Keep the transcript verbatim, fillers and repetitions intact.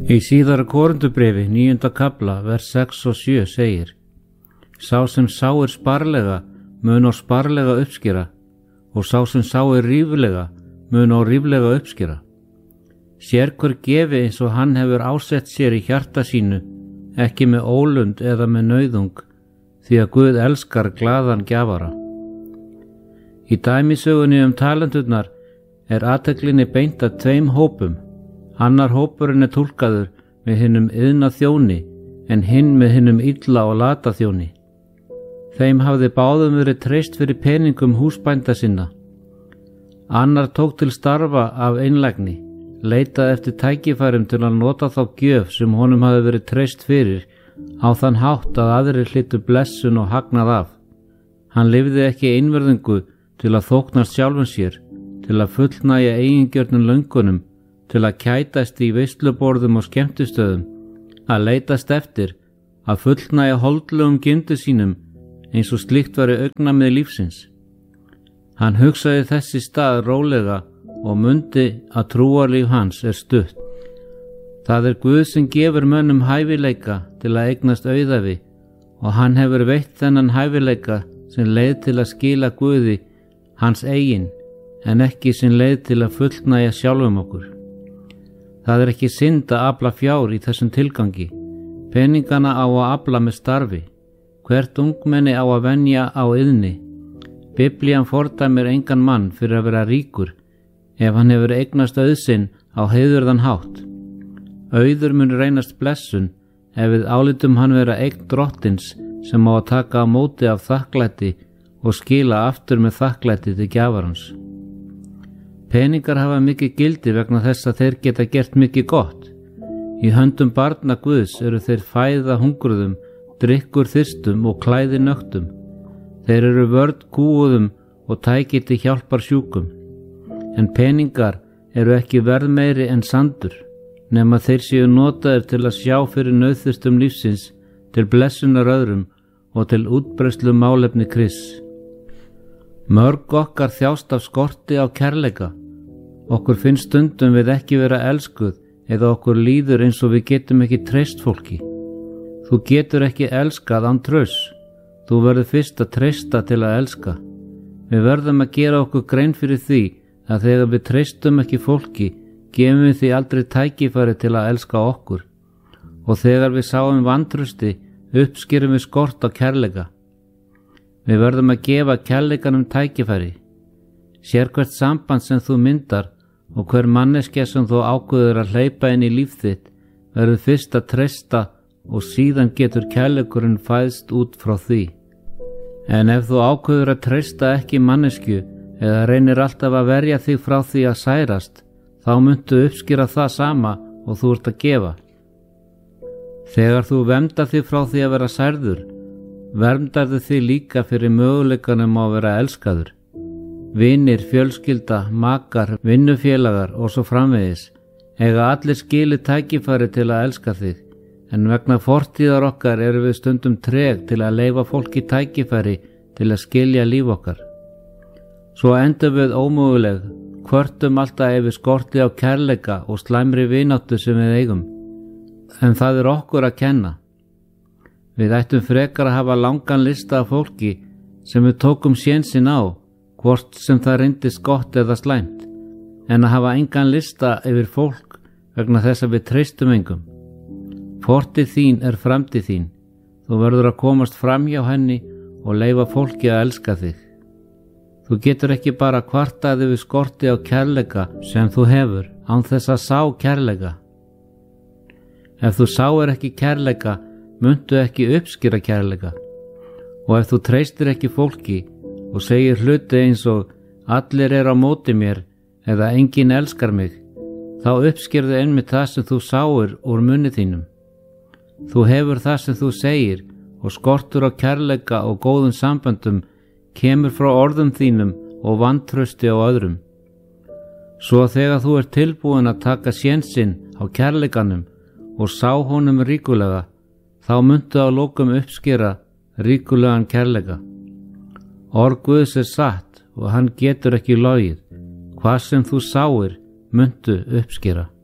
Í síðara Korintubréfi, níunda kafla, vers sex og sjö segir: Sá sem sáir sparlega mun á sparlega uppskera, og sá sem sáir ríflega mun á ríflega uppskera. Sérhver gefi eins og hann hefur ásett sér í hjarta sínu, ekki með ólund eða með nauðung, því að Guð elskar glaðan gjafara. Í dæmisögunni um talenturnar er athyglinni beint að tveim hópum. Annar hópurinn er túlkaður með hinum iðna þjóni, en hinn með hinum illa og lata þjóni. Þeim hafði báðum verið treyst fyrir peningum húsbænda sinna. Annar tók til starfa af einlægni, leitaði eftir tækifærum til að nota þá gjöf sem honum hafði verið treyst fyrir, á þann hátt að aðrir hlytu blessun og hagnað af. Hann lifði ekki einverðingu til að þóknast sjálfum sér, til að fullnægja eigingjörnum löngunum, til að kætast í veisluborðum og skemmtistöðum, að leitast eftir að fullnægja holdlegum gyndu sínum eins og slíkt væri augnamið lífsins. Hann hugsaði þessi stað rólega og mundi að trúarlíf hans er stutt. Það er Guð sem gefur mönnum hæfileika til að eignast auðæfi, og hann hefur veitt þennan hæfileika sem leið til að skila Guði hans eigin, en ekki sem leið til að fullnægja sjálfum okkur. Það er ekki synd að afla fjár í þessum tilgangi. Peningana á að afla með starfi. Hvert ungmenni á að venja á iðni. Biblían fordæmir engan mann fyrir að vera ríkur ef hann hefur eignast auðsinn á heiðurðan hátt. Auður mun reynast blessun ef við álitum hann vera eign drottins sem á að taka á móti af þakklæti og skila aftur með þakklæti til gjafarans. Peningar hafa mikið gildi vegna þess að þeir geta gert mikið gott. Í höndum barna Guðs eru þeir fæða hungruðum, drykkur þyrstum og klæði nöktum. Þeir eru vörn kúguðum og tæki til hjálpar sjúkum. En peningar eru ekki verðmeiri en sandur, nema þeir séu notaðir til að sjá fyrir nauðþyrstum lífsins, til blessunar öðrum og til útbreiðslu málefni Krists. Mörg okkar þjást af skorti á kærleika. Okkur finnst stundum við ekki vera elskuð eða okkur líður eins og við getum ekki treyst fólki. Þú getur ekki elskað án trausts. Þú verður fyrst að treysta til að elska. Við verðum að gera okkur grein fyrir því að þegar við treystum ekki fólki, gefum við því aldrei tækifæri til að elska okkur. Og þegar við sáum vantrausti, uppskerum við skort á kærleika. Við verðum að gefa kærleikanum tækifæri. Sérhvert samband sem þú myndar og hver manneskja sem þú ákveður að hleypa inn í líf þitt verður fyrst að treysta og síðan getur kærleikurinn fæðst út frá því. En ef þú ákveður að treysta ekki manneskju eða reynir alltaf að verja þig frá því að særast, þá muntu uppskera það sama og þú ert að gefa. Þegar þú verndar þig frá því að vera særður, verndarðu þig líka fyrir möguleikanum á að vera elskaður. Vinir, fjölskylda, makar, vinnufélagar og svo framvegis eiga allir skilið tækifæri til að elska þig, en vegna fortíðar okkar eru við stundum treg til að leyfa fólki tækifæri til að skilja líf okkar. Svo endum við ómöguleg, kvörtum alltaf yfir skorti á kærleika og slæmri vináttu sem við eigum, en það er okkur að kenna. Við ættum frekar að hafa langan lista af fólki sem við tókum sénsinn á, hvort sem það reyndist gott eða slæmt, en að hafa engan lista yfir fólk vegna þess að við treystum engum. Fortið þín er framtíð þín. Þú verður að komast fram hjá henni og leyfa fólki að elska þig. Þú getur ekki bara kvartað yfir skorti á kærleika sem þú hefur án þess að sá kærleika. Ef þú sáir ekki kærleika, muntu ekki uppskera kærleika. Og ef þú treystir ekki fólki og segir hluti eins og allir er á móti mér eða enginn elskar mig, þá uppskerðu einmitt það sem þú sáir úr munni þínum. Þú hefur það sem þú segir og skortur á kærleika og góðum samböndum kemur frá orðum þínum og vantrausti á öðrum. Svo þegar þú ert tilbúin að taka sénsinn á kærleikanum og sá honum ríkulega, þá muntu að lokum uppskera ríkulegan kærleika. Orð Guðs er satt og hann getur ekki logið. Hvað sem þú sáir muntu uppskera.